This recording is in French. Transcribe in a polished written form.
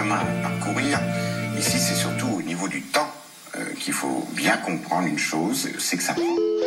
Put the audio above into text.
chemin à parcourir. Ici, c'est surtout au niveau du temps qu'il faut bien comprendre une chose, c'est que ça prend.